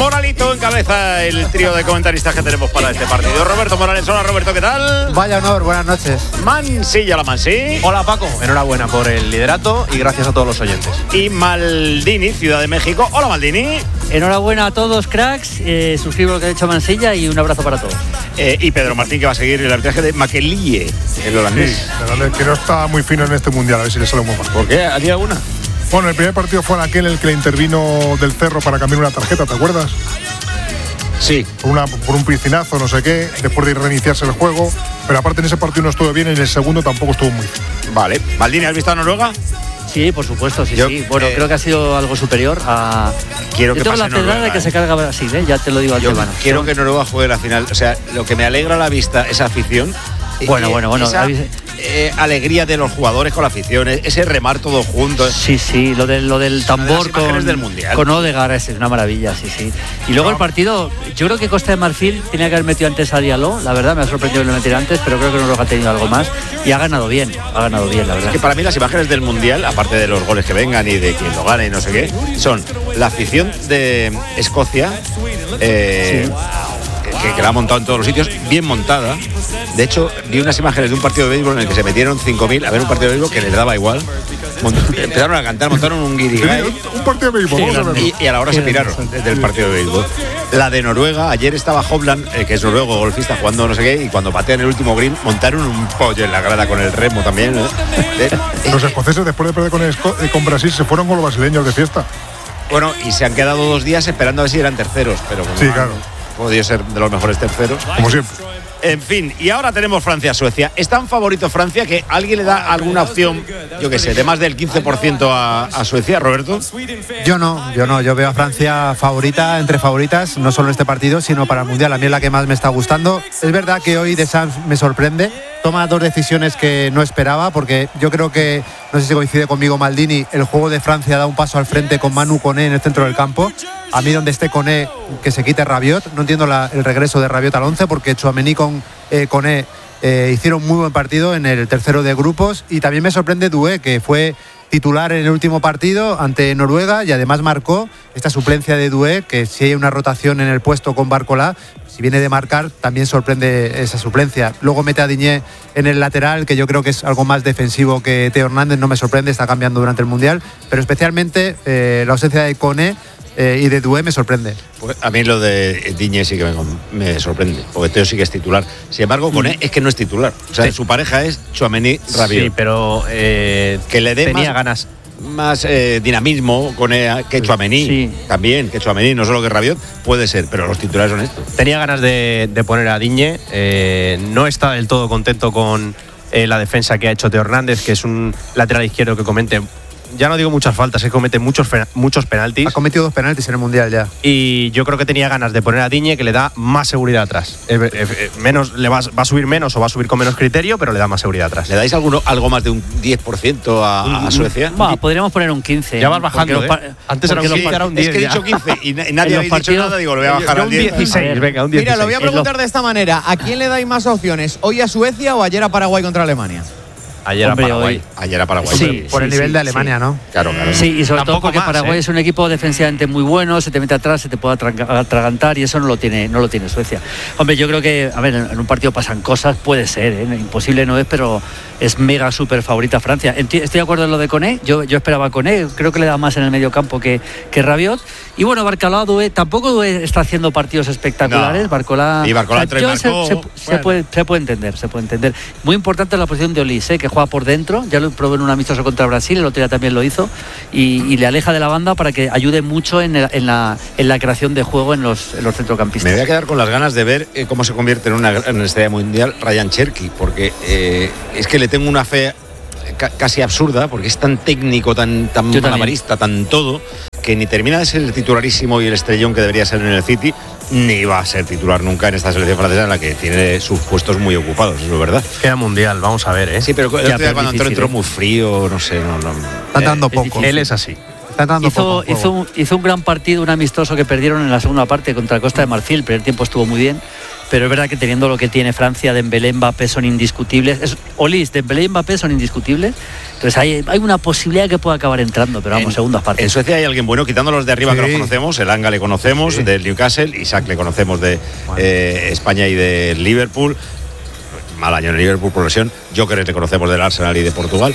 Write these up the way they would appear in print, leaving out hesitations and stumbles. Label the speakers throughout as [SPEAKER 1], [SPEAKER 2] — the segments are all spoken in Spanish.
[SPEAKER 1] Moralito encabeza el trío de comentaristas que tenemos para este partido. Roberto Morales, hola Roberto, ¿qué tal?
[SPEAKER 2] Vaya honor, buenas noches.
[SPEAKER 1] Mansilla, la Mansi.
[SPEAKER 3] Hola Paco, enhorabuena por el liderato y gracias a todos los oyentes.
[SPEAKER 1] Y Maldini, Ciudad de México. Hola Maldini.
[SPEAKER 4] Enhorabuena a todos, cracks. Suscribo lo que ha dicho Mansilla y un abrazo para todos.
[SPEAKER 1] Y Pedro Martín, que va a seguir el arbitraje de Makelije, el holandés.
[SPEAKER 5] Sí, el holandés, que no está muy fino en este mundial, a ver si le sale un poco más.
[SPEAKER 1] ¿Por qué? ¿Había alguna?
[SPEAKER 5] Bueno, el primer partido fue aquel en el que le intervino del Cerro para cambiar una tarjeta, ¿te acuerdas?
[SPEAKER 1] Sí.
[SPEAKER 5] Por un piscinazo, no sé qué, después de reiniciarse el juego. Pero aparte en ese partido no estuvo bien, en el segundo tampoco estuvo muy bien.
[SPEAKER 1] Vale. Maldini, ¿has visto a Noruega?
[SPEAKER 4] Sí, por supuesto, sí. Bueno, creo que ha sido algo superior a...
[SPEAKER 1] Quiero que
[SPEAKER 4] yo tengo
[SPEAKER 1] pase
[SPEAKER 4] la pedrada de que se carga Brasil, ya te lo digo antemano.
[SPEAKER 1] Quiero que Noruega juegue la final. O sea, lo que me alegra a la vista, esa afición.
[SPEAKER 4] Bueno.
[SPEAKER 1] Esa alegría de los jugadores con la afición, ese remar todos juntos.
[SPEAKER 4] Sí, lo del tambor
[SPEAKER 1] con
[SPEAKER 4] Odegaard es una maravilla, sí. Y luego el partido, yo creo que Costa de Marfil tenía que haber metido antes a Diallo, la verdad, me ha sorprendido que lo metiera antes, pero creo que Noruega ha tenido algo más y ha ganado bien, la verdad.
[SPEAKER 1] Es que para mí las imágenes del Mundial, aparte de los goles que vengan y de quien lo gane y no sé qué, son la afición de Escocia, que la ha montado en todos los sitios, bien montada. De hecho, vi unas imágenes de un partido de béisbol en el que se metieron 5.000 a ver un partido de béisbol que les daba igual. Empezaron a cantar, montaron un guirigay.
[SPEAKER 5] Un partido de béisbol, vamos a verlo.
[SPEAKER 1] Y a la hora se piraron del partido de béisbol. La de Noruega, ayer estaba Hovland, que es noruego, golfista, jugando no sé qué, y cuando patean el último green, montaron un pollo en la grada con el remo también.
[SPEAKER 5] Los escoceses, después de perder con Brasil, se fueron con los brasileños de fiesta.
[SPEAKER 1] Bueno, y se han quedado 2 días esperando a ver si eran terceros, pero como
[SPEAKER 5] sí, claro.
[SPEAKER 1] Podido ser de los mejores terceros.
[SPEAKER 5] Como siempre.
[SPEAKER 1] En fin, y ahora tenemos Francia-Suecia. ¿Es tan favorito Francia que alguien le da alguna opción, yo qué sé, de más del 15% a Suecia, Roberto?
[SPEAKER 2] Yo no. Yo veo a Francia favorita, entre favoritas, no solo en este partido, sino para el Mundial. A mí es la que más me está gustando. Es verdad que hoy Deschamps me sorprende. Toma 2 decisiones que no esperaba, porque yo creo que, no sé si coincide conmigo Maldini, el juego de Francia da un paso al frente con Manu Koné en el centro del campo. A mí donde esté Koné, que se quite Rabiot. No entiendo el regreso de Rabiot al 11, porque Tchouaméni con Koné hicieron muy buen partido en el tercero de grupos. Y también me sorprende Doué, que fue titular en el último partido ante Noruega y además marcó esta suplencia de Doué, que si hay una rotación en el puesto con Barcola, si viene de marcar, también sorprende esa suplencia. Luego mete a Digne en el lateral, que yo creo que es algo más defensivo que Theo Hernández, no me sorprende, está cambiando durante el Mundial, pero especialmente la ausencia de Koné y de Doué me sorprende.
[SPEAKER 1] Pues a mí lo de Digne sí que me sorprende, porque Theo sí que es titular. Sin embargo, Koné es que no es titular. O sea, su pareja es Tchouaméni Rabiot.
[SPEAKER 3] Sí, pero
[SPEAKER 1] que le dé
[SPEAKER 3] tenía ganas.
[SPEAKER 1] Más dinamismo que Tchouaméni, también, que Tchouaméni, no solo que Rabiot, puede ser, pero los titulares son estos.
[SPEAKER 3] Tenía ganas de poner a Digne, no está del todo contento con la defensa que ha hecho Theo Hernández, que es un lateral izquierdo que comete, ya no digo muchas faltas, es que comete muchos penaltis.
[SPEAKER 2] Ha cometido 2 penaltis en el Mundial ya.
[SPEAKER 3] Y yo creo que tenía ganas de poner a Digne, que le da más seguridad atrás. Menos, va a subir menos o va a subir con menos criterio, pero le da más seguridad atrás.
[SPEAKER 1] ¿Le dais algo más de un 10% a Suecia?
[SPEAKER 4] Podríamos poner un 15.
[SPEAKER 3] Ya vas bajando, Antes era un 15, ahora un 10.
[SPEAKER 1] Es que he dicho 15 y nadie había dicho nada, digo, lo voy a bajar al 10.
[SPEAKER 3] Un 16, venga, un 16.
[SPEAKER 6] Mira, lo voy a preguntar de esta manera. ¿A quién le dais más opciones? ¿Hoy a Suecia o ayer a Paraguay contra Alemania?
[SPEAKER 3] Ayer a Paraguay.
[SPEAKER 1] Ayer a Paraguay.
[SPEAKER 2] Sí, por el nivel de Alemania, ¿no?
[SPEAKER 1] Claro.
[SPEAKER 4] Sí, y sobre todo porque
[SPEAKER 3] más,
[SPEAKER 4] Paraguay es un equipo defensivamente muy bueno, se te mete atrás, se te puede atragantar y eso no lo tiene Suecia. Hombre, yo creo que, a ver, en un partido pasan cosas, puede ser, imposible no es, pero es mega súper favorita Francia. Estoy de acuerdo en lo de Koné, yo esperaba a Koné, creo que le da más en el medio campo que Rabiot. Y bueno, Barcola, tampoco Doué está haciendo partidos espectaculares.
[SPEAKER 1] No.
[SPEAKER 4] Barcola
[SPEAKER 1] Y Barcola
[SPEAKER 4] se puede entender. Muy importante la posición de Olise, que juega por dentro, ya lo probó en un amistoso contra Brasil, el otro día también lo hizo, y le aleja de la banda para que ayude mucho en la creación de juego en los centrocampistas.
[SPEAKER 1] Me voy a quedar con las ganas de ver cómo se convierte en la estrella mundial Ryan Cherki, porque es que le tengo una fe casi absurda, porque es tan técnico, tan malabarista, tan todo, que ni termina de ser el titularísimo y el estrellón que debería ser en el City, ni va a ser titular nunca en esta selección francesa, en la que tiene sus puestos muy ocupados, eso es verdad.
[SPEAKER 3] Queda Mundial, vamos a ver, ¿eh?
[SPEAKER 1] Sí, pero el otro día cuando entró muy frío, no sé, no.
[SPEAKER 2] Está dando poco.
[SPEAKER 3] Él es así.
[SPEAKER 4] Hizo un gran partido, un amistoso que perdieron en la segunda parte contra Costa de Marfil. El primer tiempo estuvo muy bien pero es verdad que teniendo lo que tiene Francia, Dembélé, Mbappé son indiscutibles. Olis, Dembélé y Mbappé son indiscutibles. Entonces hay una posibilidad de que pueda acabar entrando, pero vamos, segundas partes.
[SPEAKER 1] En Suecia hay alguien bueno, quitando los de arriba que los conocemos. El Anga le conocemos, del Newcastle. Isaac le conocemos de España y de Liverpool. Mal año en Liverpool por lesión. Joker le conocemos del Arsenal y de Portugal.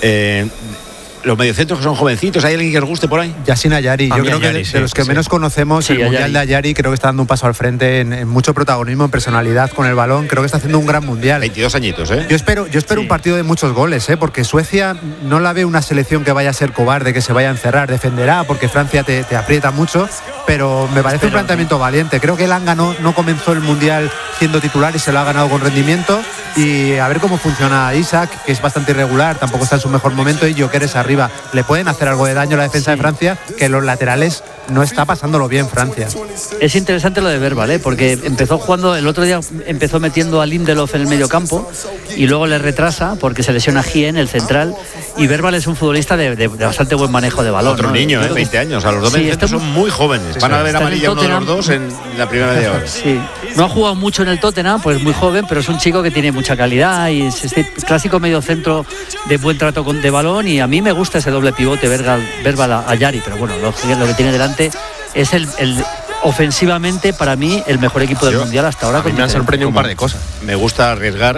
[SPEAKER 1] Los mediocentros que son jovencitos, ¿hay alguien que os guste por ahí?
[SPEAKER 2] Yasin Ayari, yo creo que de los que menos conocemos, el Mundial de Ayari creo que está dando un paso al frente en mucho protagonismo, en personalidad con el balón, creo que está haciendo un gran Mundial.
[SPEAKER 1] 22 añitos, ¿eh?
[SPEAKER 2] Yo espero un partido de muchos goles, porque Suecia no la ve una selección que vaya a ser cobarde, que se vaya a encerrar, defenderá, porque Francia te aprieta mucho, pero me parece un planteamiento valiente. Creo que Elanga no comenzó el Mundial siendo titular y se lo ha ganado con rendimiento, y a ver cómo funciona Isaac, que es bastante irregular, tampoco está en su mejor momento, y Joker es arriba. Le pueden hacer algo de daño a la defensa de Francia, que los laterales no está pasándolo bien Francia.
[SPEAKER 4] Es interesante lo de Verbal, porque empezó jugando, el otro día empezó metiendo a Lindelof en el medio campo y luego le retrasa porque se lesiona Gien, el central, y Verbal es un futbolista de bastante buen manejo de balón.
[SPEAKER 1] Otro niño, 20 años, a los dos son muy jóvenes, van a ver amarilla uno de los dos en la primera media hora.
[SPEAKER 4] Sí, no ha jugado mucho en el Tottenham, pues muy joven, pero es un chico que tiene mucha calidad y es este clásico medio centro de buen trato de balón, y a mí me gusta ese doble pivote Verbal a Yari, pero bueno, lo que tiene delante es el ofensivamente para mí el mejor equipo del Mundial hasta ahora.
[SPEAKER 3] A mí me han sorprendido un par de cosas.
[SPEAKER 1] Me gusta arriesgar.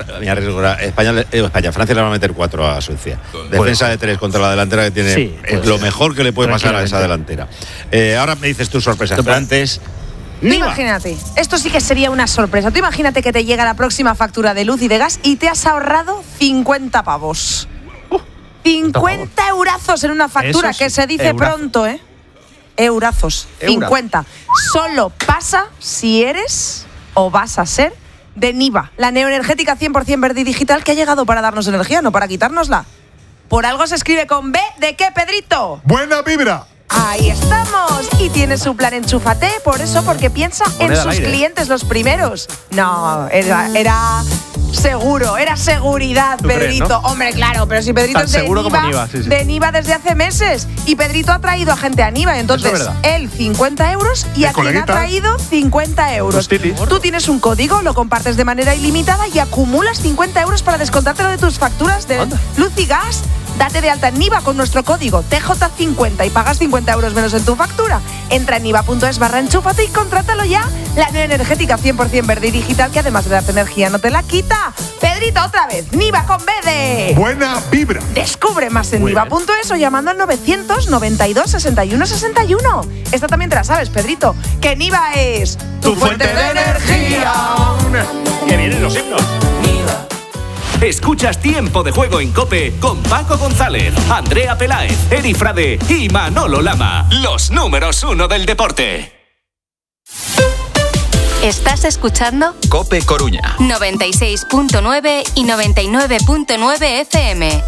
[SPEAKER 1] Francia le va a meter 4 a Suecia. Defensa de 3 contra la delantera que tiene, es lo mejor que le puede pasar a esa delantera. Ahora me dices tus sorpresas, pero antes...
[SPEAKER 7] Imagínate, esto sí que sería una sorpresa. Tú imagínate que te llega la próxima factura de luz y de gas y te has ahorrado 50 pavos. 50 eurazos en una factura, que se dice pronto, Eurazos, 50. Solo pasa si eres o vas a ser de Niva, la neoenergética 100% verde y digital que ha llegado para darnos energía, no para quitárnosla. Por algo se escribe con B, ¿de qué, Pedrito?
[SPEAKER 5] ¡Buena vibra!
[SPEAKER 7] Ahí estamos. Y tiene su plan Enchúfate, por eso, porque piensa en sus clientes los primeros. No, era seguro, era seguridad, Pedrito. ¿No? Hombre, claro, pero si Pedrito es de Niva desde hace meses. Y Pedrito ha traído a gente a Niva, entonces él 50 euros y a quien ha traído 50 euros. Tú tienes un código, lo compartes de manera ilimitada y acumulas 50 euros para descontártelo de tus facturas de luz y gas. Date de alta en Niva con nuestro código TJ50 y pagas 50 euros menos en tu factura. Entra en niva.es/enchúfate y contrátalo ya. La neoenergética 100% verde y digital que además de darte energía no te la quita. Pedrito, otra vez, Niva con B de...
[SPEAKER 5] Buena vibra.
[SPEAKER 7] Descubre más en niva.es o llamando al 992 61 61. Esta también te la sabes, Pedrito, que Niva es tu fuente de energía.
[SPEAKER 1] Que vienen los himnos.
[SPEAKER 8] Escuchas Tiempo de Juego en COPE con Paco González, Andrea Peláez, Eri Frade y Manolo Lama. Los números 1 del deporte.
[SPEAKER 9] ¿Estás escuchando?
[SPEAKER 8] COPE Coruña
[SPEAKER 9] 96.9 y 99.9 FM.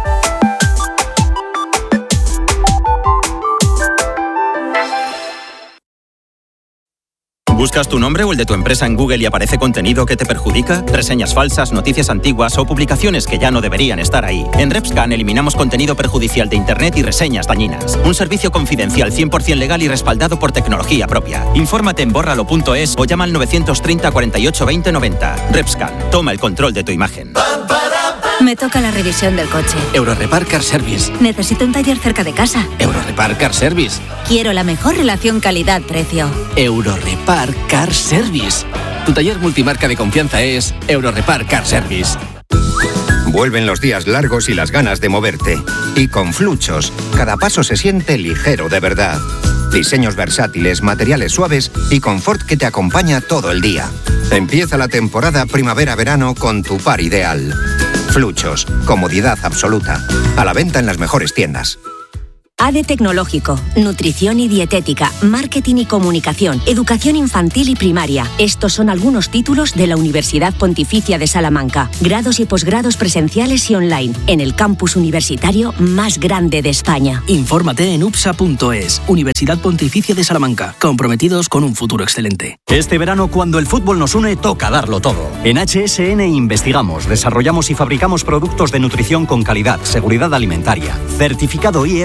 [SPEAKER 10] ¿Buscas tu nombre o el de tu empresa en Google y aparece contenido que te perjudica? ¿Reseñas falsas, noticias antiguas o publicaciones que ya no deberían estar ahí? En Repscan eliminamos contenido perjudicial de Internet y reseñas dañinas. Un servicio confidencial 100% legal y respaldado por tecnología propia. Infórmate en bórralo.es o llama al 930 48 20 90. Repscan, toma el control de tu imagen.
[SPEAKER 9] Me toca la revisión del coche.
[SPEAKER 11] Eurorepar Car Service.
[SPEAKER 9] Necesito un taller cerca de casa.
[SPEAKER 11] Eurorepar Car Service.
[SPEAKER 9] Quiero la mejor relación calidad-precio.
[SPEAKER 11] Eurorepar Car Service. Tu taller multimarca de confianza es Eurorepar Car Service.
[SPEAKER 12] Vuelven los días largos y las ganas de moverte. Y con Fluchos, cada paso se siente ligero de verdad. Diseños versátiles, materiales suaves y confort que te acompaña todo el día. Empieza la temporada primavera-verano con tu par ideal. Fluchos, comodidad absoluta. A la venta en las mejores tiendas.
[SPEAKER 9] ADE Tecnológico, Nutrición y Dietética, Marketing y Comunicación, Educación Infantil y Primaria. Estos son algunos títulos de la Universidad Pontificia de Salamanca. Grados y posgrados presenciales y online, en el campus universitario más grande de España.
[SPEAKER 11] Infórmate en upsa.es, Universidad Pontificia de Salamanca, comprometidos con un futuro excelente.
[SPEAKER 13] Este verano, cuando el fútbol nos une, toca darlo todo. En HSN investigamos, desarrollamos y fabricamos productos de nutrición con calidad, seguridad alimentaria, certificado IFS,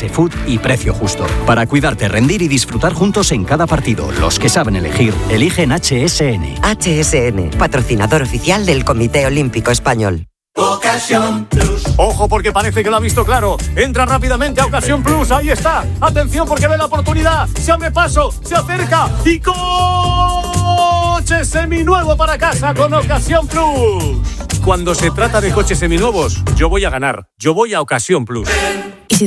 [SPEAKER 13] food y precio justo. Para cuidarte, rendir y disfrutar juntos en cada partido. Los que saben elegir, eligen HSN.
[SPEAKER 14] HSN, patrocinador oficial del Comité Olímpico Español.
[SPEAKER 15] Ocasión Plus. Ojo, porque parece que lo ha visto claro. Entra rápidamente a Ocasión Plus. Ahí está. Atención, porque ve la oportunidad. Se abre paso, se acerca y coche seminuevo para casa con Ocasión Plus. Cuando se trata de coches seminuevos, yo voy a ganar. Yo voy a Ocasión Plus.